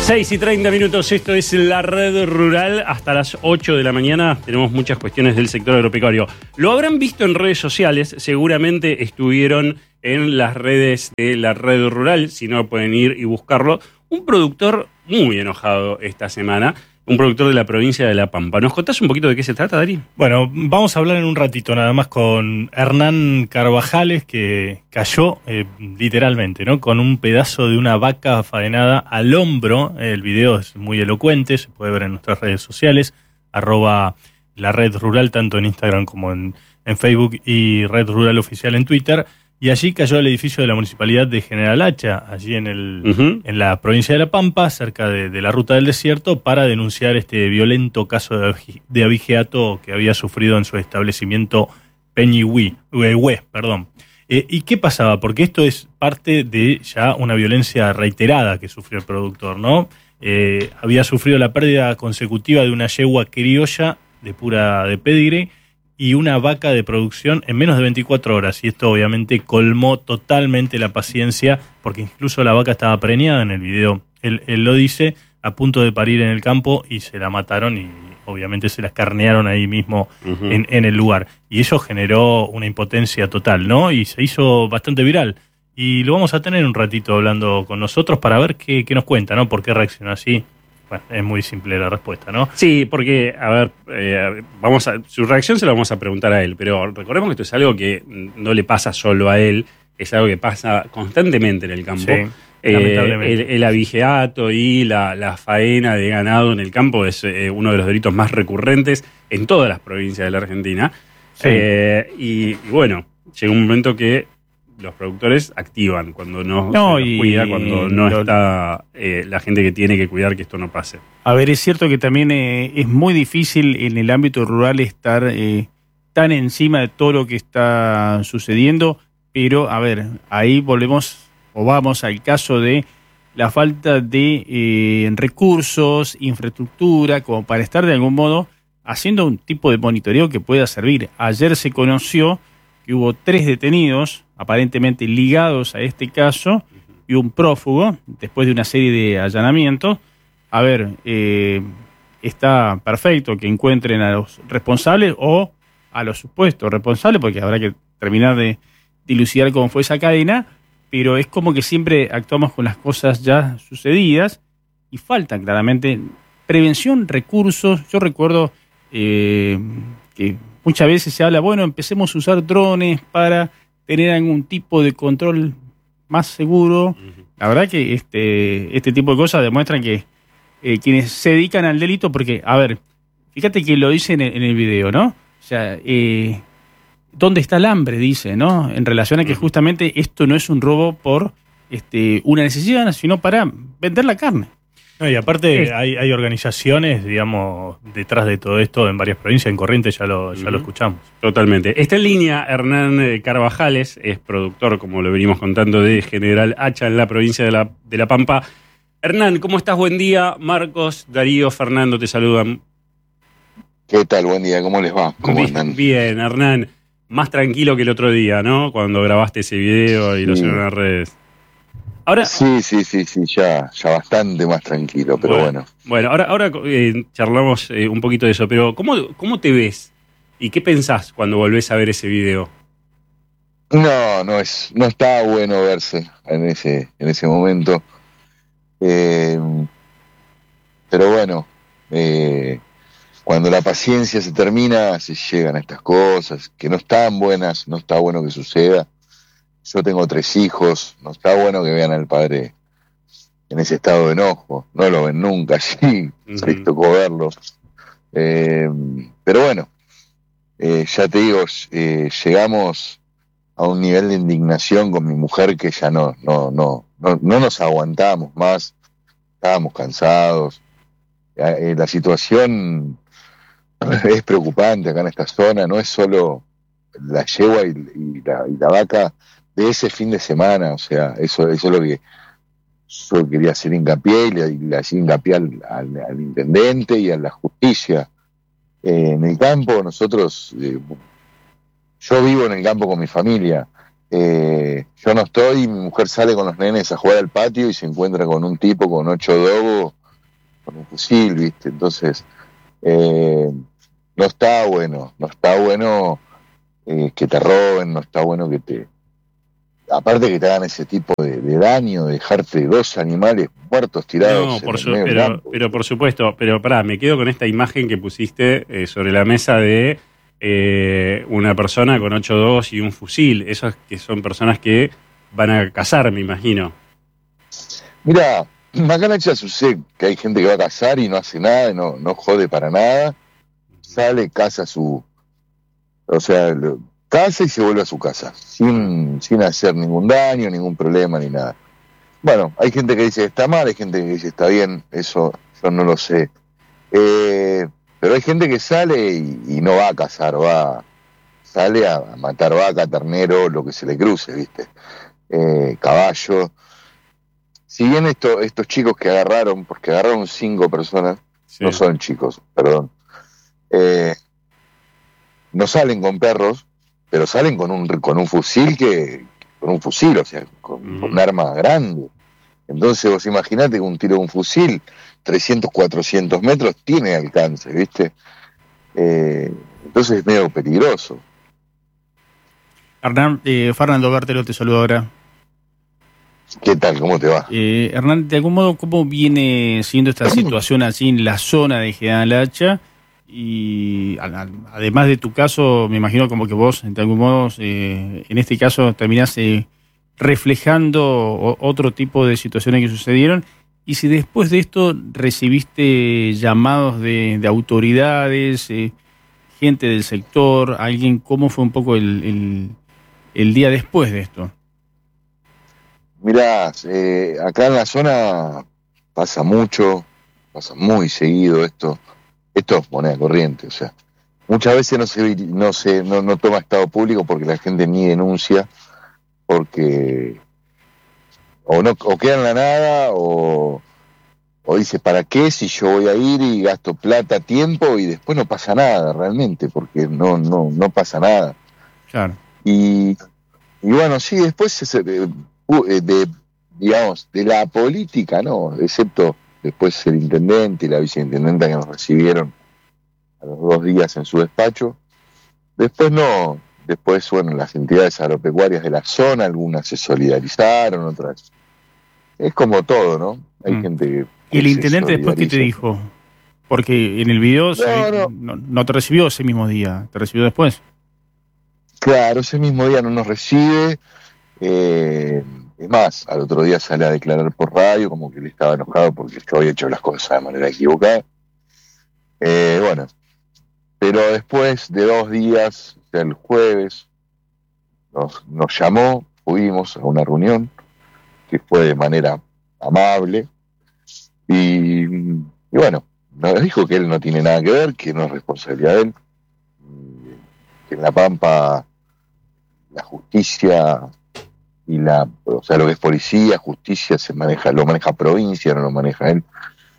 6:30, esto es La Red Rural. Hasta las 8 de la mañana tenemos muchas cuestiones del sector agropecuario. Lo habrán visto en redes sociales, seguramente estuvieron en las redes de La Red Rural, si no pueden ir y buscarlo. Un productor muy enojado esta semana, un productor de la provincia de La Pampa. ¿Nos contás un poquito de qué se trata, Dari? Bueno, vamos a hablar en un ratito nada más con Hernán Carvajales, que cayó literalmente, ¿no? Con un pedazo de una vaca faenada al hombro. El video es muy elocuente, se puede ver en nuestras redes sociales, @La Red Rural, tanto en Instagram como en Facebook, y Red Rural Oficial en Twitter. Y allí cayó el edificio de la Municipalidad de General Hacha, allí en la provincia de La Pampa, cerca de la Ruta del Desierto, para denunciar este violento caso de abigeato que había sufrido en su establecimiento Peñihue. ¿Y qué pasaba? Porque esto es parte de ya una violencia reiterada que sufrió el productor, ¿no? Había sufrido la pérdida consecutiva de una yegua criolla de pedigrí y una vaca de producción en menos de 24 horas. Y esto obviamente colmó totalmente la paciencia, porque incluso la vaca estaba preñada en el video. Él lo dice, a punto de parir en el campo, y se la mataron y obviamente se la carnearon ahí mismo en el lugar. Y eso generó una impotencia total, ¿no? Y se hizo bastante viral. Y lo vamos a tener un ratito hablando con nosotros para ver qué nos cuenta, ¿no? ¿Por qué reaccionó así? Bueno, es muy simple la respuesta, ¿no? Sí, porque, a ver, su reacción se la vamos a preguntar a él, pero recordemos que esto es algo que no le pasa solo a él, es algo que pasa constantemente en el campo. Sí, lamentablemente. El abigeato y la faena de ganado en el campo es uno de los delitos más recurrentes en todas las provincias de la Argentina. Sí. Y bueno, llega un momento que los productores activan cuando no se los cuida, cuando no está la gente que tiene que cuidar que esto no pase. A ver, es cierto que también es muy difícil en el ámbito rural estar tan encima de todo lo que está sucediendo, pero a ver, ahí vamos al caso de la falta de recursos, infraestructura, como para estar de algún modo haciendo un tipo de monitoreo que pueda servir. Ayer se conoció que hubo 3 detenidos, aparentemente ligados a este caso, y un prófugo, después de una serie de allanamientos. A ver, está perfecto que encuentren a los responsables o a los supuestos responsables, porque habrá que terminar de dilucidar cómo fue esa cadena, pero es como que siempre actuamos con las cosas ya sucedidas y faltan claramente prevención, recursos. Yo recuerdo que muchas veces se habla, bueno, empecemos a usar drones para tener algún tipo de control más seguro. La verdad que este tipo de cosas demuestran que quienes se dedican al delito, porque, a ver, fíjate que lo dice en el video, ¿no? O sea, ¿dónde está el hambre? Dice, ¿no? En relación a que justamente esto no es un robo por una necesidad, sino para vender la carne. No, y aparte hay organizaciones, digamos, detrás de todo esto en varias provincias. En Corrientes ya lo escuchamos. Totalmente. Está en línea Hernán Carvajales, es productor, como lo venimos contando, de General Hacha en la provincia de La Pampa. Hernán, ¿cómo estás? Buen día. Marcos, Darío, Fernando te saludan. ¿Qué tal? Buen día. ¿Cómo les va? ¿Cómo andan? Bien, Hernán. Más tranquilo que el otro día, ¿no? Cuando grabaste ese video y lo subieron a las redes. Ahora, sí, ya bastante más tranquilo, pero bueno. Bueno, ahora charlamos un poquito de eso, pero ¿cómo te ves? ¿Y qué pensás cuando volvés a ver ese video? No está bueno verse en ese momento. Pero bueno, cuando la paciencia se termina, se llegan a estas cosas que no están buenas, no está bueno que suceda. Yo tengo 3 hijos, no está bueno que vean al padre en ese estado de enojo, no lo ven nunca, sí, les tocó verlo. Pero bueno, ya te digo, llegamos a un nivel de indignación con mi mujer que ya no nos aguantamos más, estábamos cansados. La situación es preocupante acá en esta zona, no es solo la yegua y la vaca de ese fin de semana, o sea, eso es lo que yo quería hacer hincapié y le hacía hincapié al intendente y a la justicia. En el campo, nosotros, yo vivo en el campo con mi familia, yo no estoy, mi mujer sale con los nenes a jugar al patio y se encuentra con un tipo con 8 dogos un fusil, ¿viste? Entonces, no está bueno, que te roben, no está bueno aparte que te hagan ese tipo de daño, dejarte 2 animales muertos tirados No, en el medio del campo. pero por supuesto, pero pará, me quedo con esta imagen que pusiste sobre la mesa de una persona con 8.2 y un fusil. Esos que son personas que van a cazar, me imagino. Mira, acá en Hacha sucede que hay gente que va a cazar y no hace nada, y no jode para nada, sale, caza caza y se vuelve a su casa, sin hacer ningún daño, ningún problema ni nada. Bueno, hay gente que dice que está mal, hay gente que dice que está bien, eso yo no lo sé. Pero hay gente que sale y no va a cazar, sale a matar vaca, ternero, lo que se le cruce, ¿viste? Caballo. Si bien estos chicos que agarraron, porque agarraron 5 personas, Sí. no son chicos, perdón, no salen con perros, pero salen con un fusil o sea, con un arma grande. Entonces vos imaginate que un tiro de un fusil, 300, 400 metros, tiene alcance, ¿viste? Entonces es medio peligroso. Hernán, Fernando Bertelo te saluda ahora. ¿Qué tal? ¿Cómo te va? Hernán, de algún modo, ¿cómo viene siendo esta situación así en la zona de General Hacha? Y además de tu caso, me imagino como que vos, de algún modo, en este caso terminás reflejando otro tipo de situaciones que sucedieron. Y si después de esto recibiste llamados de autoridades, gente del sector, alguien, ¿cómo fue un poco el día después de esto? Mirá, acá en la zona pasa mucho, pasa muy seguido esto es moneda corriente, o sea, muchas veces no toma estado público porque la gente ni denuncia, porque o queda en la nada o dice, ¿para qué si yo voy a ir y gasto plata, tiempo y después no pasa nada realmente, porque no pasa nada. Claro. Y bueno, sí, después digamos, de la política, no, excepto después el intendente y la viceintendenta que nos recibieron a los 2 días en su despacho. Después no, después, bueno, las entidades agropecuarias de la zona, algunas se solidarizaron, otras. Es como todo, ¿no? Hay gente que. ¿Y el se intendente después qué te solidariza. dijo? Porque en el video no te recibió ese mismo día, te recibió después. Claro, ese mismo día no nos recibe. Es más, al otro día sale a declarar por radio como que él estaba enojado porque yo había hecho las cosas de manera equivocada. Bueno, pero después de 2 días, o sea, el jueves, nos llamó, fuimos a una reunión que fue de manera amable y bueno, nos dijo que él no tiene nada que ver, que no es responsabilidad de él, que en La Pampa la justicia o sea, lo que es policía, justicia lo maneja provincia, no lo maneja él,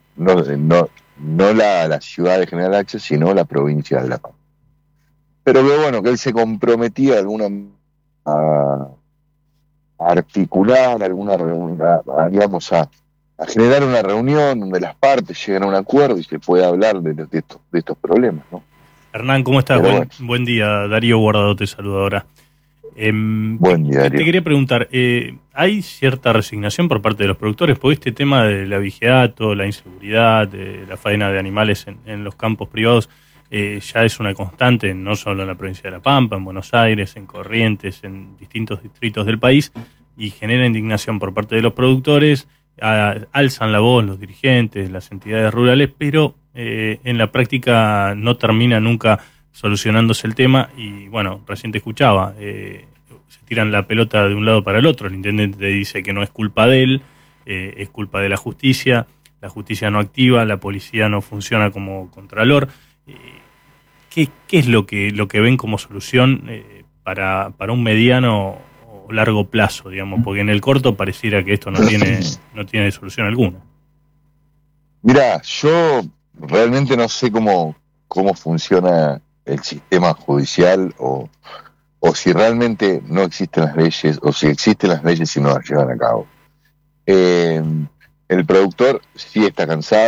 no la ciudad de General Hacha, sino la provincia de La Pampa. Pero que bueno, que él se comprometía a articular alguna reunión, digamos, a generar una reunión donde las partes lleguen a un acuerdo y se pueda hablar de estos problemas, ¿no? Hernán, ¿cómo estás? Buen día, Darío Guardado te saluda ahora. Buen día, Darío. Te quería preguntar, ¿hay cierta resignación por parte de los productores? Porque este tema de la vigiato, la inseguridad, de la faena de animales en los campos privados, ya es una constante, no solo en la provincia de La Pampa, en Buenos Aires, en Corrientes, en distintos distritos del país, y genera indignación por parte de los productores, alzan la voz los dirigentes, las entidades rurales, pero en la práctica no termina nunca solucionándose el tema. Y bueno, recién te escuchaba, se tiran la pelota de un lado para el otro, el intendente dice que no es culpa de él, es culpa de la justicia no activa, la policía no funciona como contralor. ¿Qué es lo que ven como solución para un mediano o largo plazo, digamos? Porque en el corto pareciera que esto no tiene solución alguna. Mirá, yo realmente no sé cómo funciona el sistema judicial o si realmente no existen las leyes o si existen las leyes y no las llevan a cabo. El productor sí está cansado,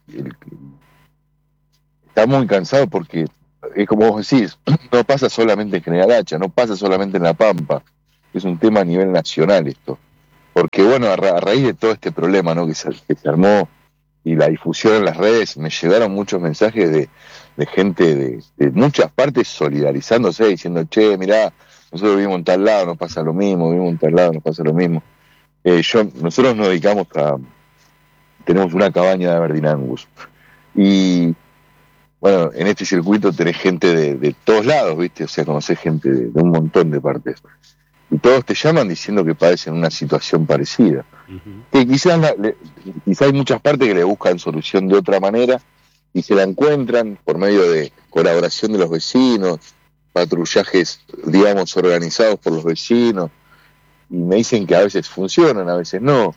está muy cansado porque es como vos decís, no pasa solamente en General Hacha, no pasa solamente en La Pampa, es un tema a nivel nacional esto. Porque bueno, a raíz de todo este problema, ¿no? que se armó y la difusión en las redes, me llegaron muchos mensajes de gente de muchas partes solidarizándose, diciendo, che, mirá, nosotros vivimos en tal lado, nos pasa lo mismo, vivimos en tal lado, nos pasa lo mismo. Nosotros nos dedicamos tenemos una cabaña de Aberdeen Angus. Y bueno, en este circuito tenés gente de todos lados, ¿viste? O sea, conocés gente de un montón de partes. Y todos te llaman diciendo que padecen una situación parecida. Ujú. Que quizás hay muchas partes que le buscan solución de otra manera y se la encuentran por medio de colaboración de los vecinos, patrullajes, digamos, organizados por los vecinos, y me dicen que a veces funcionan, a veces no.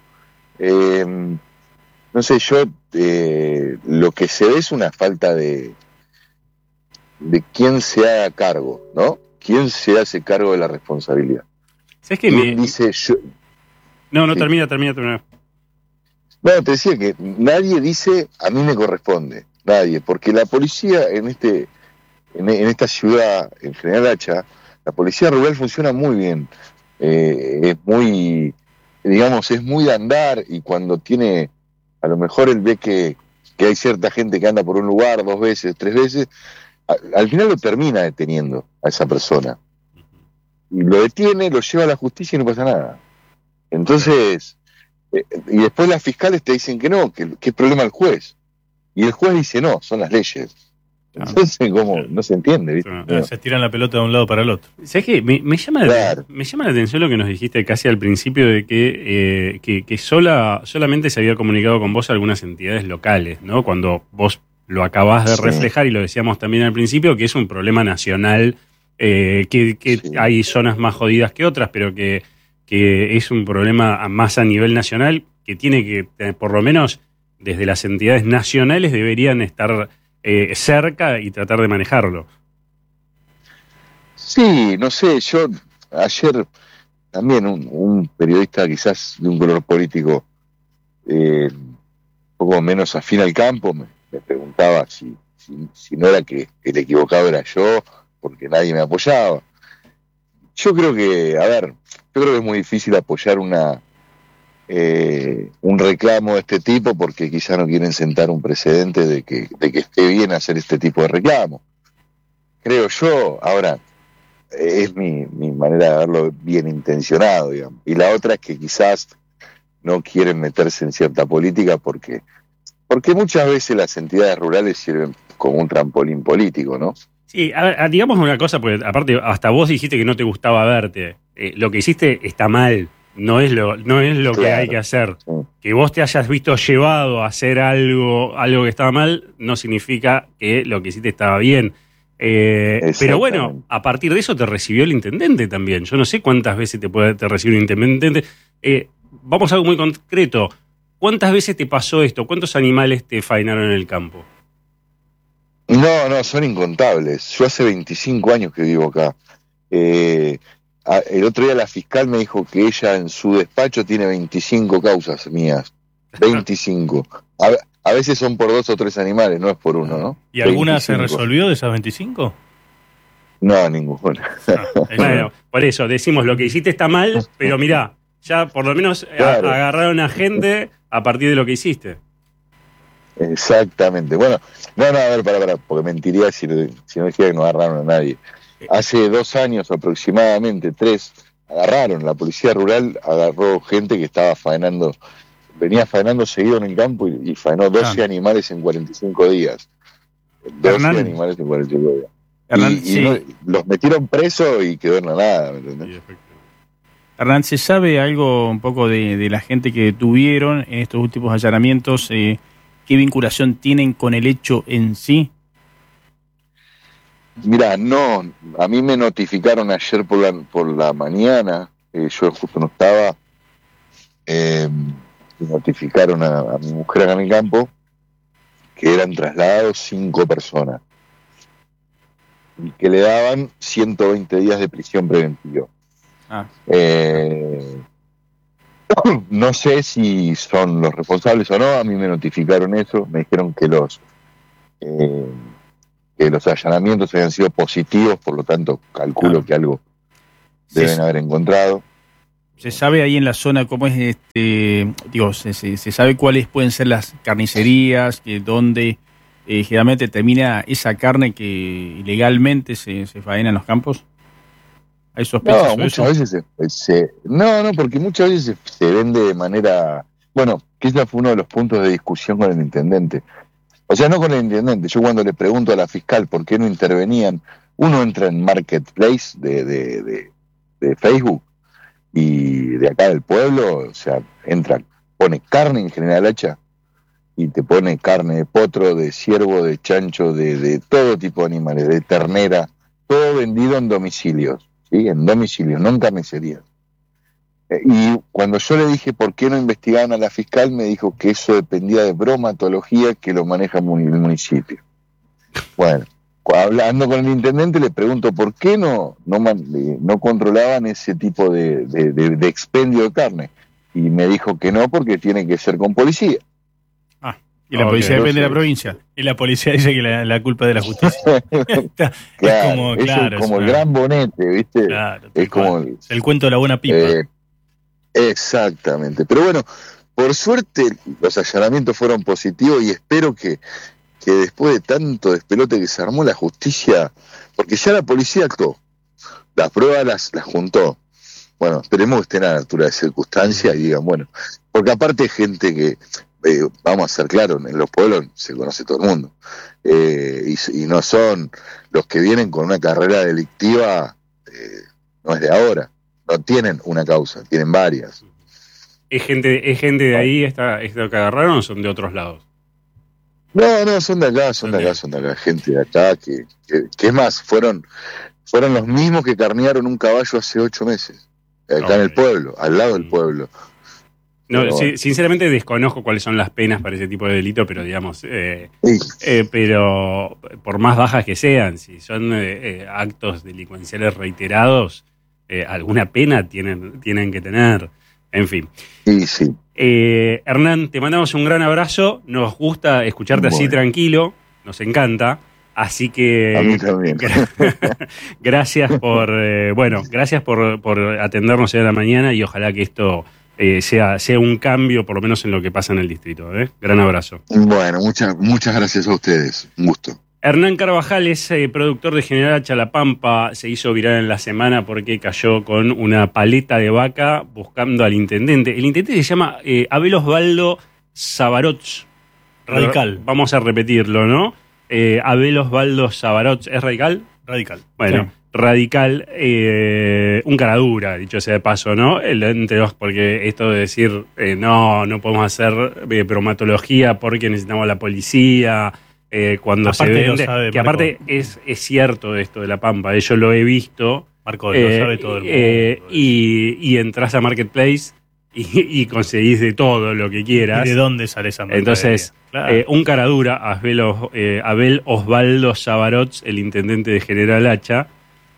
No sé, lo que se ve es una falta de quién se haga cargo, ¿no? ¿Quién se hace cargo de la responsabilidad? ¿Sabes qué? ¿Quién dice yo? No, Sí. termina. No, te decía que nadie dice a mí me corresponde, nadie, porque la policía en esta ciudad, en General Hacha, la policía rural funciona muy bien, es muy, digamos, es muy de andar, y cuando tiene, a lo mejor él ve que hay cierta gente que anda por un lugar 2 veces, 3 veces, al final lo termina deteniendo a esa persona, y lo detiene, lo lleva a la justicia y no pasa nada. Entonces, y después las fiscales te dicen que no, que es problema del juez. Y el juez dice no, son las leyes. Entonces, como no se entiende, ¿viste? Claro. Se tiran la pelota de un lado para el otro. ¿Sabes qué? Me llama Claro. me llama la atención lo que nos dijiste casi al principio de que solamente se había comunicado con vos algunas entidades locales, ¿no? Cuando vos lo acabás de Sí. reflejar, y lo decíamos también al principio, que es un problema nacional, que Sí. hay zonas más jodidas que otras, pero que es un problema más a nivel nacional, que tiene que, por lo menos desde las entidades nacionales, deberían estar cerca y tratar de manejarlo. Sí, no sé, yo ayer también un periodista quizás de un color político un poco menos afín al campo me preguntaba si no era que el equivocado era yo, porque nadie me apoyaba. Yo creo que, a ver, yo creo que es muy difícil apoyar un reclamo de este tipo, porque quizás no quieren sentar un precedente de que esté bien hacer este tipo de reclamo. Creo yo, ahora, es mi manera de verlo bien intencionado, digamos. Y la otra es que quizás no quieren meterse en cierta política porque muchas veces las entidades rurales sirven como un trampolín político, ¿no? Sí, a ver, digamos una cosa, porque aparte hasta vos dijiste que no te gustaba verte. Lo que hiciste está mal, no es lo que Claro. hay que hacer. Sí. Que vos te hayas visto llevado a hacer algo que estaba mal, no significa que lo que hiciste estaba bien. Pero bueno, Exactamente. a partir de eso te recibió el intendente también. Yo no sé cuántas veces te recibió un intendente. Vamos a algo muy concreto. ¿Cuántas veces te pasó esto? ¿Cuántos animales te faenaron en el campo? No, son incontables. Yo hace 25 años que vivo acá. El otro día la fiscal me dijo que ella en su despacho tiene 25 causas mías. 25. A veces son por 2 o 3 animales, no es por uno, ¿no? ¿Y alguna se 25. resolvió de esas 25? No, ninguna. Bueno, por eso decimos lo que hiciste está mal, pero mirá, ya por lo menos Claro. agarraron a gente a partir de lo que hiciste. Exactamente. Bueno, no, a ver, para, porque mentiría si no dijera que no agarraron a nadie. Hace 2 años aproximadamente, 3, la policía rural agarró gente que estaba venía faenando seguido en el campo y faenó 12 animales en 45 días. 12 Hernán. animales en 45 días. Hernán, Y sí. los metieron presos y quedó en la nada, ¿me entendés? Hernán, ¿se sabe algo un poco de la gente que detuvieron en estos últimos allanamientos? ¿Qué vinculación tienen con el hecho en sí? Mirá, no, a mí me notificaron ayer por la mañana, yo justo no estaba, me notificaron a mi mujer acá en el campo que eran trasladados 5 personas y que le daban 120 días de prisión preventiva. Ah. No sé si son los responsables o no, a mí me notificaron eso, me dijeron que los allanamientos habían sido positivos, por lo tanto calculo que algo deben haber encontrado. ¿Se sabe ahí en la zona cómo es se sabe cuáles pueden ser las carnicerías, donde generalmente termina esa carne que ilegalmente se faena en los campos? ¿Hay sospechas? No, muchas veces porque muchas veces se vende de manera... Bueno, que ese fue uno de los puntos de discusión con el intendente. O sea, no con el intendente. Yo cuando le pregunto a la fiscal por qué no intervenían, uno entra en Marketplace de Facebook y de acá del pueblo, o sea, pone carne en General Hacha y te pone carne de potro, de ciervo, de chancho, de todo tipo de animales, de ternera, todo vendido en domicilios. ¿Sí? En domicilio, no en carnicería. Y cuando yo le dije por qué no investigaban a la fiscal, me dijo que eso dependía de bromatología que lo maneja el municipio. Bueno, hablando con el intendente le pregunto por qué no controlaban ese tipo de expendio de carne. Y me dijo que no, porque tiene que ser con policía. Y la policía depende de la provincia. Y la policía dice que la culpa es de la justicia. Claro, es como el gran bonete, ¿viste? Claro, es como el cuento de la buena pipa. Exactamente. Pero bueno, por suerte los allanamientos fueron positivos y espero que después de tanto despelote que se armó la justicia, porque ya la policía actuó, las pruebas las juntó. Bueno, esperemos que estén a la altura de circunstancias y digan, bueno, porque aparte hay gente que... vamos a ser claros, en los pueblos se conoce todo el mundo, y no son los que vienen con una carrera delictiva, no es de ahora, no tienen una causa, tienen varias. ¿Es gente de ahí esta que agarraron o son de otros lados? No, son de acá, gente de acá que es más, fueron los mismos que carnearon un caballo hace 8 meses, acá en el pueblo, al lado del pueblo. No, sinceramente desconozco cuáles son las penas para ese tipo de delito, pero digamos, pero por más bajas que sean, si son actos delincuenciales reiterados, alguna pena tienen que tener. En fin. Sí. Hernán, te mandamos un gran abrazo. Nos gusta escucharte así tranquilo, nos encanta. Así que a mí también. Gracias por atendernos hoy a la mañana y ojalá que esto sea un cambio, por lo menos en lo que pasa en el distrito. Gran abrazo. Bueno, muchas gracias a ustedes. Un gusto. Hernán Carvajales, productor de General Hacha La Pampa, se hizo viral en la semana porque cayó con una paleta de vaca buscando al intendente. El intendente se llama Abel Osvaldo Sabarots. Radical. Vamos a repetirlo, ¿no? Abel Osvaldo Sabarots. ¿Es radical? Radical. Bueno. Sí. Radical, un cara dura, dicho sea de paso, ¿no? Porque esto de decir, no podemos hacer bromatología porque necesitamos a la policía, cuando aparte se vende, sabe, que Marco. Aparte es cierto esto de La Pampa, yo lo he visto. Marco, lo sabe todo el mundo. Y entras a Marketplace y conseguís de todo lo que quieras. ¿Y de dónde sale esa mercadería? Entonces, claro. Un cara dura, Abel Osvaldo Sabarots, el intendente de General Hacha.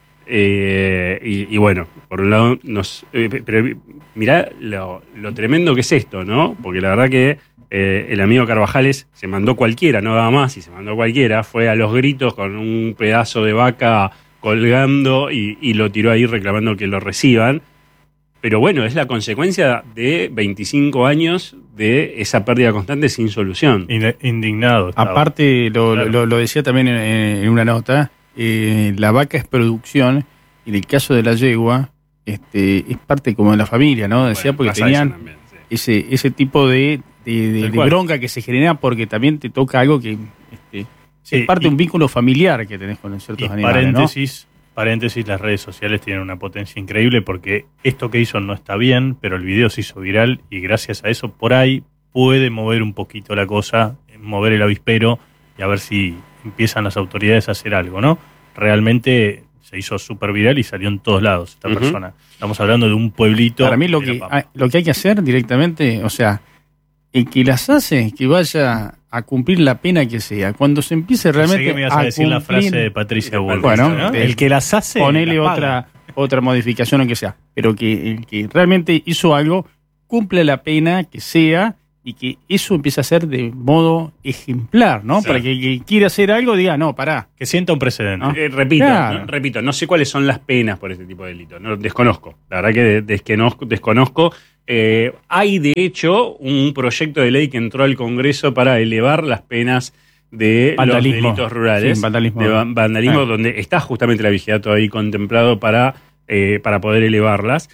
Y bueno, por un lado pero mirá lo tremendo que es esto, ¿no? Porque la verdad que el amigo Carvajales se mandó cualquiera, no daba más, y se mandó cualquiera, fue a los gritos con un pedazo de vaca colgando y lo tiró ahí reclamando que lo reciban. Pero bueno, es la consecuencia de 25 años de esa pérdida constante sin solución. Indignado. Aparte, lo decía también en una nota, la vaca es producción y en el caso de la yegua es parte como de la familia, ¿no? Decía porque tenían también, sí. ese tipo de bronca que se genera porque también te toca algo que es parte de un vínculo familiar que tenés con ciertos animales, paréntesis, las redes sociales tienen una potencia increíble porque esto que hizo no está bien, pero el video se hizo viral y gracias a eso por ahí puede mover un poquito la cosa, mover el avispero y a ver si empiezan las autoridades a hacer algo, ¿no? Realmente se hizo súper viral y salió en todos lados esta persona. Estamos hablando de un pueblito. Para mí lo que hay que hacer directamente, o sea, el que las hace, que vaya a cumplir la pena que sea. Cuando se empiece realmente que me ibas a decir cumplir, la frase de Patricia Bullrich, bueno, ¿no? El que las hace, ponele otra modificación, aunque sea. Pero que el que realmente hizo algo, cumpla la pena que sea y que eso empiece a ser de modo ejemplar, ¿no? Sí. Para que quien quiera hacer algo diga, no, pará. Que sienta un precedente. ¿No? Repito, no sé cuáles son las penas por este tipo de delitos. No, desconozco. La verdad que desconozco. Hay, de hecho, un proyecto de ley que entró al Congreso para elevar las penas de Vandalismo. los delitos rurales. Sí, vandalismo. De vandalismo, donde está justamente el vigilato ahí contemplado para poder elevarlas.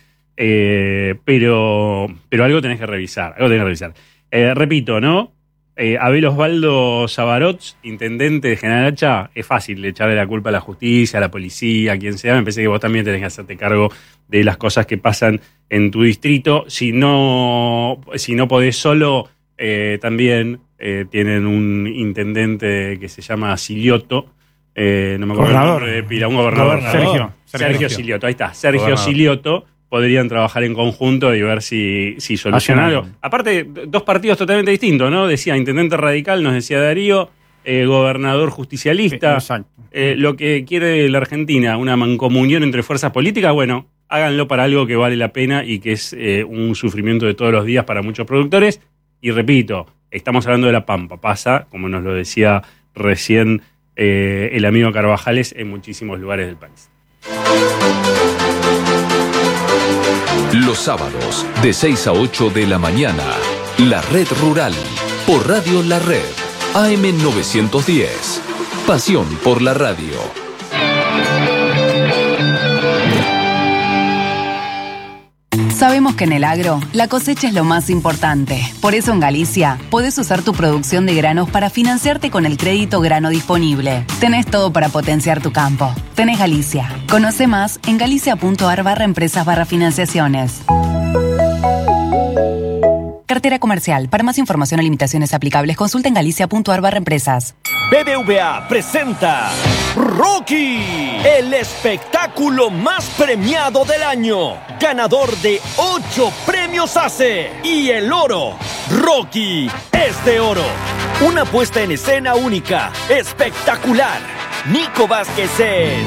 Pero algo tenés que revisar. Repito, ¿no? Abel Osvaldo Sabarots, intendente de General Hacha, es fácil echarle la culpa a la justicia, a la policía, a quien sea. Me parece que vos también tenés que hacerte cargo de las cosas que pasan en tu distrito. Si no podés solo, también tienen un intendente que se llama Silioto. No me acuerdo el nombre de pila, un gobernador. Sergio Silioto, ahí está. Sergio Silioto. Podrían trabajar en conjunto y ver si solucionan algo. Aparte, dos partidos totalmente distintos, ¿no? Decía intendente radical, nos decía Darío, gobernador justicialista. Exacto. Lo que quiere la Argentina, una mancomunión entre fuerzas políticas, bueno, háganlo para algo que vale la pena y que es un sufrimiento de todos los días para muchos productores. Y repito, estamos hablando de La Pampa. Pasa, como nos lo decía recién el amigo Carvajales, en muchísimos lugares del país. Los sábados, de 6 a 8 de la mañana, La Red Rural, por Radio La Red, AM 910. Pasión por la radio. Sabemos que en el agro, la cosecha es lo más importante. Por eso en Galicia, podés usar tu producción de granos para financiarte con el crédito grano disponible. Tenés todo para potenciar tu campo. Tenés Galicia. Conoce más en galicia.ar/empresas/financiaciones. Cartera comercial. Para más información o limitaciones aplicables, consulta en galicia.ar/empresas. BBVA presenta Rocky, el espectáculo más premiado del año, ganador de 8 premios ACE y el oro. Rocky es de oro. Una puesta en escena única, espectacular. Nico Vázquez es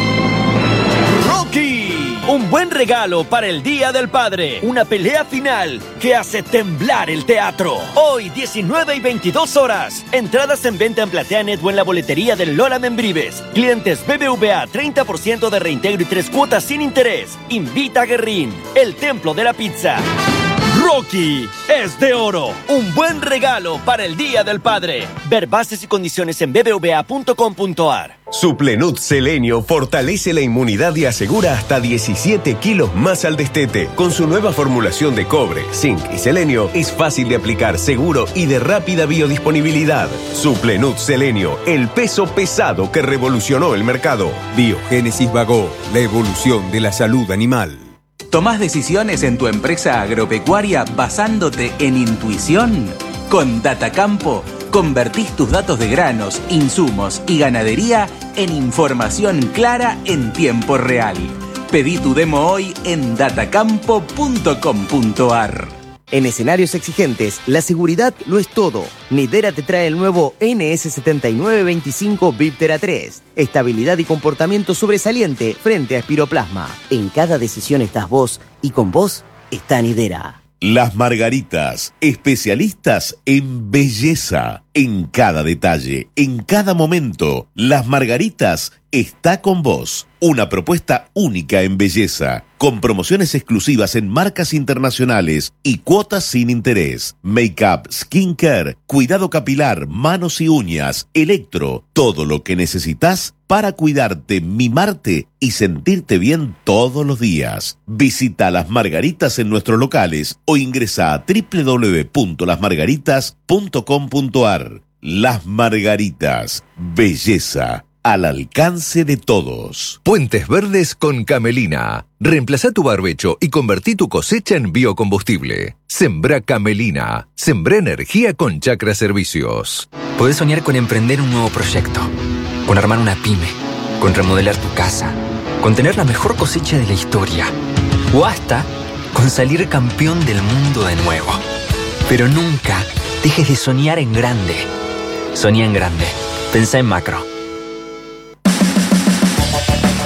Rocky. Un buen regalo para el Día del Padre. Una pelea final que hace temblar el teatro. Hoy, 19 y 22 horas. Entradas en venta en PlateaNet o en la boletería del Lola Membrives. Clientes BBVA, 30% de reintegro y 3 cuotas sin interés. Invita a Guerrín, el templo de la pizza. Rocky es de oro. Un buen regalo para el Día del Padre. Ver bases y condiciones en bbva.com.ar. Suplenut Selenio fortalece la inmunidad y asegura hasta 17 kilos más al destete. Con su nueva formulación de cobre, zinc y selenio, es fácil de aplicar, seguro y de rápida biodisponibilidad. Suplenut Selenio, el peso pesado que revolucionó el mercado. Biogénesis Bagó, la evolución de la salud animal. ¿Tomás decisiones en tu empresa agropecuaria basándote en intuición? Con Datacampo, convertís tus datos de granos, insumos y ganadería en información clara en tiempo real. Pedí tu demo hoy en datacampo.com.ar. En escenarios exigentes, la seguridad lo es todo. Nidera te trae el nuevo NS7925 Viptera 3. Estabilidad y comportamiento sobresaliente frente a espiroplasma. En cada decisión estás vos y con vos está Nidera. Las Margaritas, especialistas en belleza. En cada detalle, en cada momento, Las Margaritas está con vos. Una propuesta única en belleza, con promociones exclusivas en marcas internacionales y cuotas sin interés. Make-up, skincare, cuidado capilar, manos y uñas, electro, todo lo que necesitas para cuidarte, mimarte y sentirte bien todos los días. Visita Las Margaritas en nuestros locales o ingresa a www.lasmargaritas.com.ar. Las Margaritas, belleza al alcance de todos. Puentes Verdes con Camelina. Reemplazá tu barbecho y convertí tu cosecha en biocombustible. Sembrá Camelina. Sembrá energía con Chacra Servicios. Podés soñar con emprender un nuevo proyecto, con armar una pyme, con remodelar tu casa, con tener la mejor cosecha de la historia o hasta con salir campeón del mundo de nuevo. Pero nunca dejes de soñar en grande. Soñá en grande. Pensá en macro.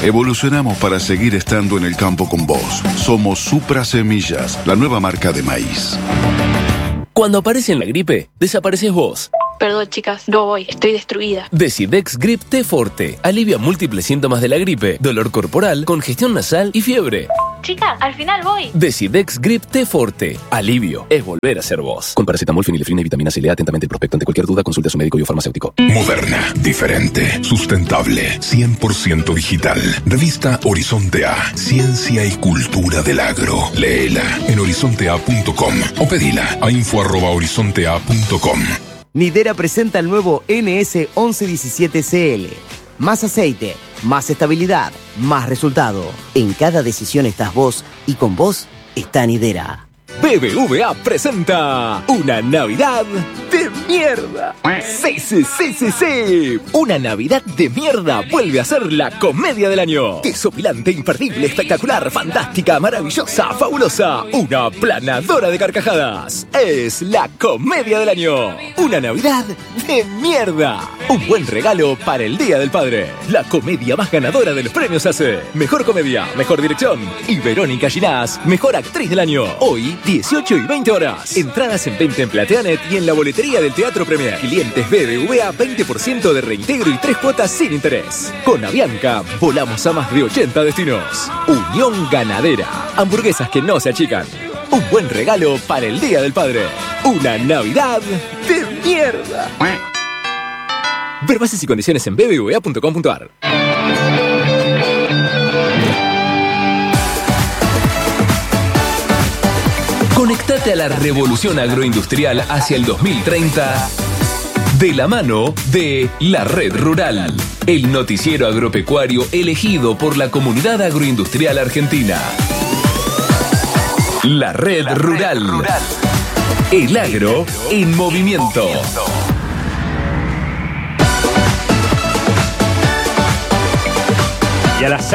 Evolucionamos para seguir estando en el campo con vos. Somos Supra Semillas, la nueva marca de maíz. Cuando aparece la gripe, desapareces vos. Perdón, chicas, no voy, estoy destruida. Decidex Grip T Forte alivia múltiples síntomas de la gripe, dolor corporal, congestión nasal y fiebre. Chicas, al final voy. Decidex Grip T Forte. Alivio es volver a ser vos. Con paracetamol, fenilefrina y vitamina C. Lea atentamente el prospecto. Ante cualquier duda, consulte a su médico y o farmacéutico. Moderna, diferente, sustentable, 100% digital. Revista Horizonte A. Ciencia y cultura del agro. Léela en horizontea.com o pedila a info@horizontea.com. Nidera presenta el nuevo NS1117CL. Más aceite, más estabilidad, más resultado. En cada decisión estás vos y con vos está Nidera. BBVA presenta una Navidad de mierda. Sí. Una Navidad de mierda vuelve a ser la comedia del año. Desopilante, imperdible, espectacular, fantástica, maravillosa, fabulosa. Una planadora de carcajadas. Es la comedia del año. Una Navidad de mierda. Un buen regalo para el Día del Padre. La comedia más ganadora de los premios ACE. Mejor comedia, mejor dirección. Y Verónica Ginás, mejor actriz del año. Hoy, 18 y 20 horas. Entradas en venta en Plateanet y en la boletería del Teatro Premier. Clientes BBVA, 20% de reintegro y 3 cuotas sin interés. Con Avianca, volamos a más de 80 destinos. Unión Ganadera. Hamburguesas que no se achican. Un buen regalo para el Día del Padre. Una Navidad de mierda. Ver bases y condiciones en bbva.com.ar. Conectate a la revolución agroindustrial hacia el 2030 de la mano de La Red Rural, el noticiero agropecuario elegido por la comunidad agroindustrial argentina. La Red Rural. El agro en movimiento. Y a las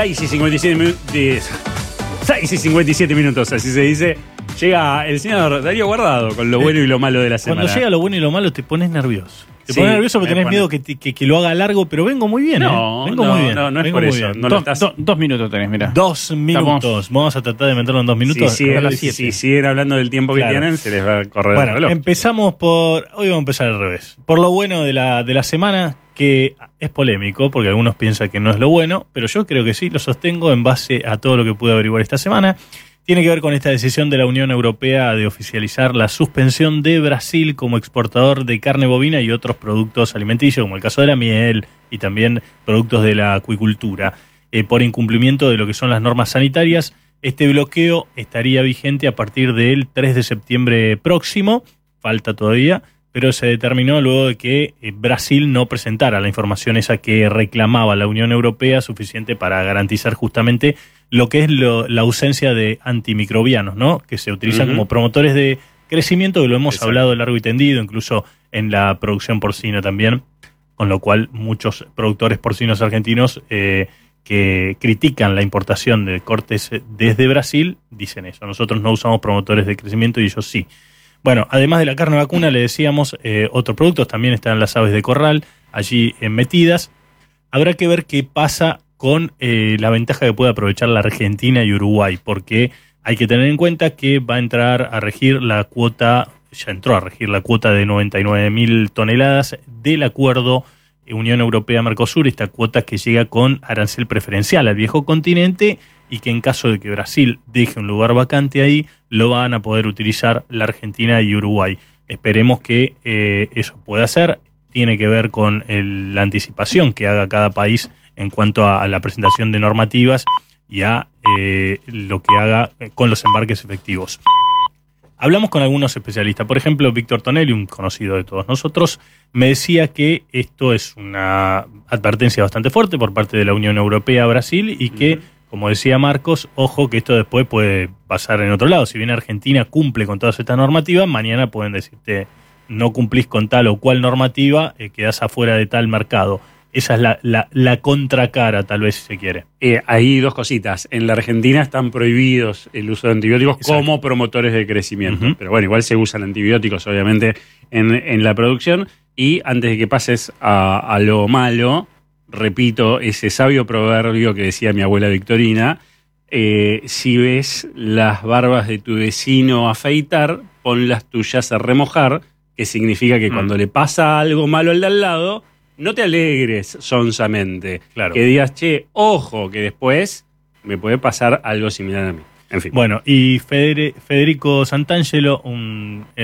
6:57 minutos, así se dice, llega el señor Darío Guardado con lo bueno y lo malo de la semana. Cuando llega lo bueno y lo malo te pones nervioso. Te Sí, pones nervioso porque me tenés pone. miedo que lo haga largo, pero vengo muy bien. No, vengo no, muy bien. no es vengo por muy eso. bien. No lo estás- 2 minutos tenés, mirá. 2 minutos. Vamos a tratar de meterlo en 2 minutos. Si Hasta las siguen, 7. si siguen hablando del tiempo que Claro. tienen, se les va a correr el Bueno, reloj. empezamos por... Hoy vamos a empezar al revés. Por lo bueno de la semana, que es polémico, porque algunos piensan que no es lo bueno, pero yo creo que sí, lo sostengo en base a todo lo que pude averiguar esta semana. Tiene que ver con esta decisión de la Unión Europea de oficializar la suspensión de Brasil como exportador de carne bovina y otros productos alimenticios, como el caso de la miel y también productos de la acuicultura, por incumplimiento de lo que son las normas sanitarias. Este bloqueo estaría vigente a partir del 3 de septiembre próximo, falta todavía, pero se determinó luego de que Brasil no presentara la información esa que reclamaba la Unión Europea suficiente para garantizar justamente lo que es la ausencia de antimicrobianos, ¿no? Que se utilizan como promotores de crecimiento, que lo hemos hablado largo y tendido, incluso en la producción porcina también, con lo cual muchos productores porcinos argentinos que critican la importación de cortes desde Brasil dicen eso. Nosotros no usamos promotores de crecimiento y ellos sí. Bueno, además de la carne vacuna, le decíamos, otros productos, también están las aves de corral allí metidas. Habrá que ver qué pasa con la ventaja que puede aprovechar la Argentina y Uruguay, porque hay que tener en cuenta que va a entrar a regir la cuota, ya entró a regir la cuota de 99.000 toneladas del acuerdo Unión Europea-Mercosur, esta cuota que llega con arancel preferencial al viejo continente y que en caso de que Brasil deje un lugar vacante ahí, lo van a poder utilizar la Argentina y Uruguay. Esperemos que eso pueda ser. Tiene que ver con la anticipación que haga cada país en cuanto a la presentación de normativas y a lo que haga con los embarques efectivos. Hablamos con algunos especialistas. Por ejemplo, Víctor Tonelli, un conocido de todos nosotros, me decía que esto es una advertencia bastante fuerte por parte de la Unión Europea a Brasil y que, como decía Marcos, ojo que esto después puede pasar en otro lado. Si bien Argentina cumple con todas estas normativas, mañana pueden decirte no cumplís con tal o cual normativa, quedás afuera de tal mercado. Esa es la contracara, tal vez, si se quiere. Hay dos cositas. En la Argentina están prohibidos el uso de antibióticos como promotores de crecimiento. Pero bueno, igual se usan antibióticos, obviamente, en la producción. Y antes de que pases a lo malo, repito ese sabio proverbio que decía mi abuela Victorina: si ves las barbas de tu vecino afeitar, pon las tuyas a remojar, que significa que cuando le pasa algo malo al de al lado, no te alegres sonsamente. Claro. Que digas, che, ojo, que después me puede pasar algo similar a mí. En fin. Bueno, y Federico Santangelo, un